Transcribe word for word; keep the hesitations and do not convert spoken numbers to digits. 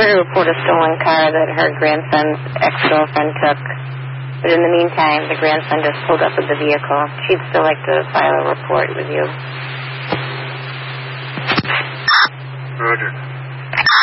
her to report a stolen car that her grandson's ex-girlfriend took. But in the meantime, the grandson just pulled up with the vehicle. She'd still like to file a report with you.